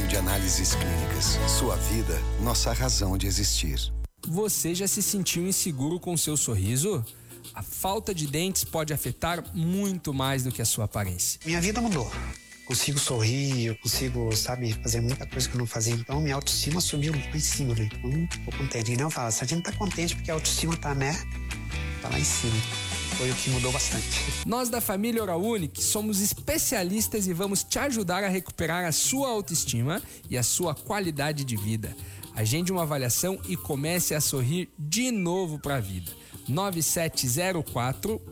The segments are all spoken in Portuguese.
Laboratório de Análises Clínicas. Sua vida, nossa razão de existir. Você já se sentiu inseguro com seu sorriso? A falta de dentes pode afetar muito mais do que a sua aparência. Minha vida mudou. Consigo sorrir, eu consigo, fazer muita coisa que eu não fazia. Então, minha autoestima subiu lá em cima, né? Então, tô contente. E não fala, se a gente tá contente porque a autoestima tá lá em cima. Foi o que mudou bastante. Nós da família Oral Unique somos especialistas e vamos te ajudar a recuperar a sua autoestima e a sua qualidade de vida. Agende uma avaliação e comece a sorrir de novo para a vida. 9704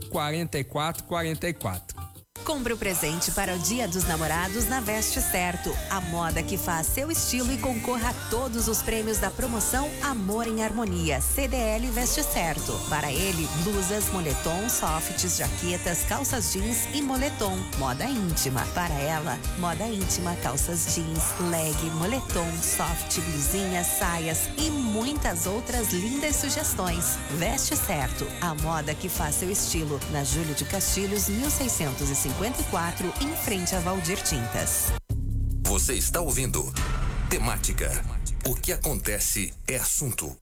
4444. Compre o presente para o Dia dos Namorados na Veste Certo, a moda que faz seu estilo e concorra a todos os prêmios da promoção Amor em Harmonia CDL Veste Certo. Para ele, blusas, moletom, softs, jaquetas, calças jeans e moletom. Moda íntima. Para ela, moda íntima, calças jeans, leg, moletom, soft, blusinhas, saias e muitas outras lindas sugestões. Veste Certo, a moda que faz seu estilo. Na Júlio de Castilhos, 1654, em frente a Valdir Tintas. Você está ouvindo Temática. O que acontece é assunto.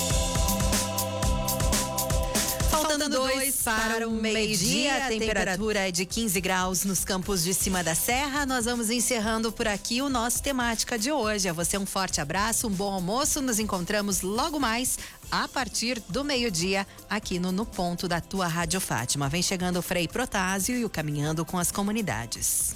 Faltando 2 para o meio-dia, a temperatura é de 15 graus nos campos de cima da serra. Nós vamos encerrando por aqui o nosso Temática de hoje. A você um forte abraço, um bom almoço. Nos encontramos logo mais a partir do meio-dia aqui no Ponto da Tua Rádio Fátima. Vem chegando o Frei Protásio e o Caminhando com as Comunidades.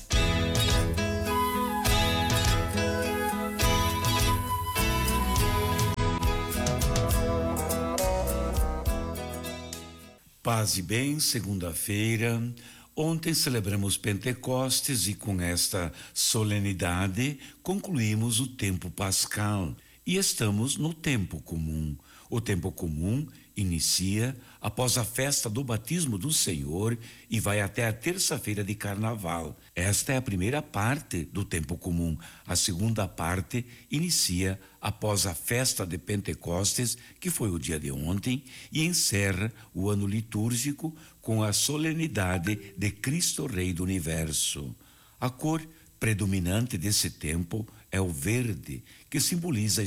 Paz e bem, segunda-feira. Ontem celebramos Pentecostes e com esta solenidade concluímos o tempo pascal e estamos no tempo comum. O tempo comum inicia após a festa do batismo do Senhor e vai até a terça-feira de carnaval. Esta é a primeira parte do tempo comum. A segunda parte inicia após a festa de Pentecostes, que foi o dia de ontem, e encerra o ano litúrgico com a solenidade de Cristo Rei do Universo. A cor predominante desse tempo é o verde, que simboliza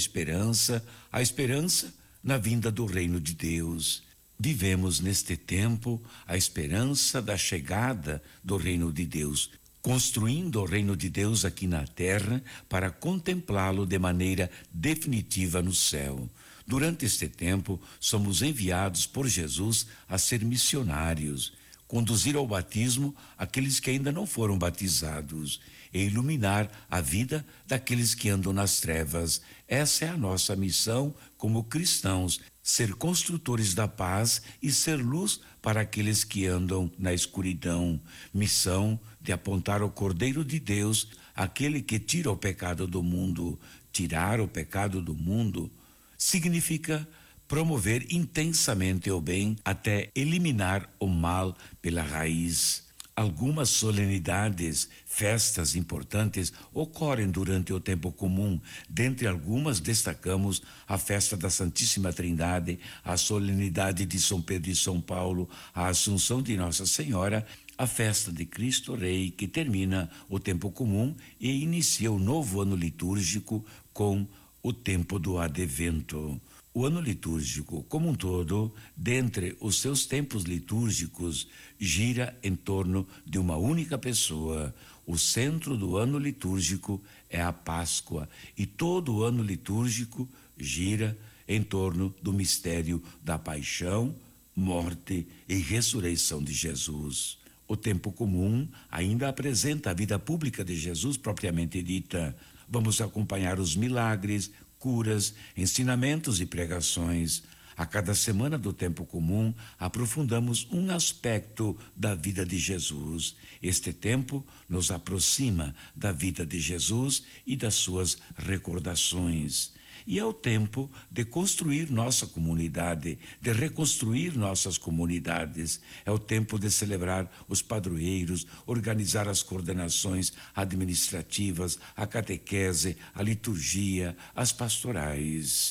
a esperança na vinda do reino de Deus. Vivemos neste tempo a esperança da chegada do reino de Deus, construindo o reino de Deus aqui na terra para contemplá-lo de maneira definitiva no céu. Durante este tempo, somos enviados por Jesus a ser missionários, conduzir ao batismo aqueles que ainda não foram batizados e iluminar a vida daqueles que andam nas trevas. Essa é a nossa missão como cristãos, ser construtores da paz e ser luz para aqueles que andam na escuridão. Missão de apontar o Cordeiro de Deus, aquele que tira o pecado do mundo. Tirar o pecado do mundo significa promover intensamente o bem até eliminar o mal pela raiz. Algumas solenidades, festas importantes ocorrem durante o tempo comum. Dentre algumas, destacamos a festa da Santíssima Trindade, a solenidade de São Pedro e São Paulo, a Assunção de Nossa Senhora, a festa de Cristo Rei, que termina o tempo comum e inicia o novo ano litúrgico com o tempo do advento. O ano litúrgico, como um todo, dentre os seus tempos litúrgicos, gira em torno de uma única pessoa. O centro do ano litúrgico é a Páscoa e todo o ano litúrgico gira em torno do mistério da paixão, morte e ressurreição de Jesus. O tempo comum ainda apresenta a vida pública de Jesus propriamente dita. Vamos acompanhar os milagres, curas, ensinamentos e pregações. A cada semana do tempo comum, aprofundamos um aspecto da vida de Jesus. Este tempo nos aproxima da vida de Jesus e das suas recordações. E é o tempo de construir nossa comunidade, de reconstruir nossas comunidades. É o tempo de celebrar os padroeiros, organizar as coordenações administrativas, a catequese, a liturgia, as pastorais.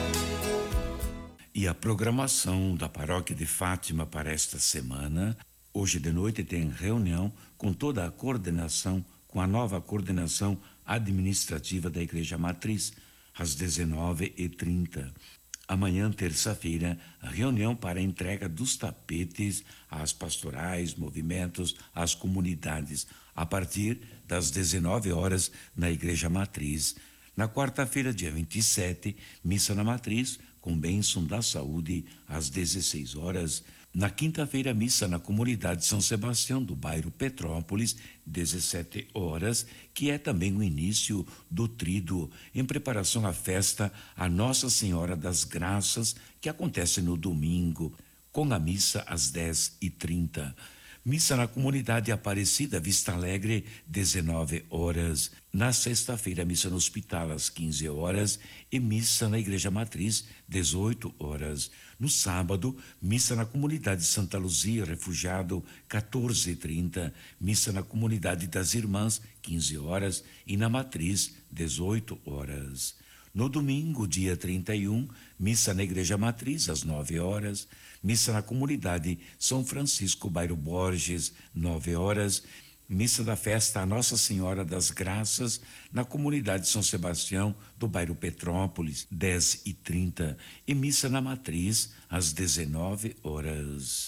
E a programação da Paróquia de Fátima para esta semana Hoje de noite tem reunião com toda a coordenação, com a nova coordenação administrativa da Igreja Matriz, às 19h30. Amanhã, terça-feira, reunião para a entrega dos tapetes às pastorais, movimentos, às comunidades, a partir das 19 horas na Igreja Matriz. Na quarta-feira, dia 27, missa na Matriz, com bênção da saúde, às 16 horas. Na quinta-feira, missa na comunidade São Sebastião do bairro Petrópolis, 17 horas, que é também o início do tríduo, em preparação à festa a Nossa Senhora das Graças, que acontece no domingo, com a missa às 10h30. Missa na comunidade Aparecida Vista Alegre, 19 horas. Na sexta-feira, missa no hospital às 15 horas e missa na Igreja Matriz, 18 horas. No sábado, missa na comunidade Santa Luzia, refugiado, 14h30. Missa na comunidade das Irmãs, 15 horas. E na Matriz, 18 horas. No domingo, dia 31, missa na Igreja Matriz, às 9 horas. Missa na comunidade São Francisco, bairro Borges, 9 horas. Missa da festa a Nossa Senhora das Graças, na comunidade São Sebastião, do bairro Petrópolis, 10h30. E missa na Matriz, às 19 horas.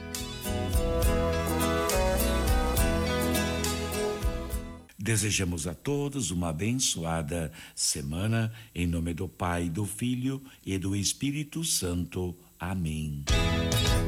Desejamos a todos uma abençoada semana, em nome do Pai, do Filho e do Espírito Santo. Amém.